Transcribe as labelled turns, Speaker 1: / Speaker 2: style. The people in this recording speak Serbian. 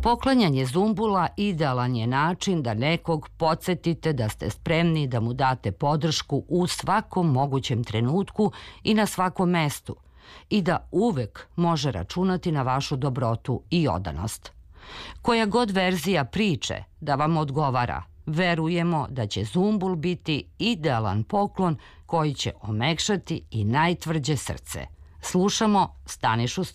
Speaker 1: Poklanjanje zumbula idealan je način da nekog podsjetite da ste spremni da mu date podršku u svakom mogućem trenutku i na svakom mestu i da uvek može računati na vašu dobrotu i odanost. Koja god verzija priče da vam odgovara, verujemo da će zumbul biti idealan poklon koji će omekšati i najtvrđe srce. Slušamo Stanišu